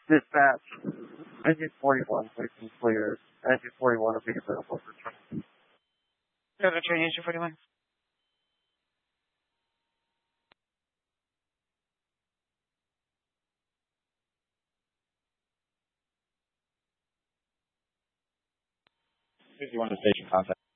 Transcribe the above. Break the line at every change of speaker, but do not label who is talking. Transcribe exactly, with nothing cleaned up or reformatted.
Dispatch. Engine forty-one, please be clear. Engine forty-one will be available for training.
Go to train engine forty-one.
fifty-one to station contact.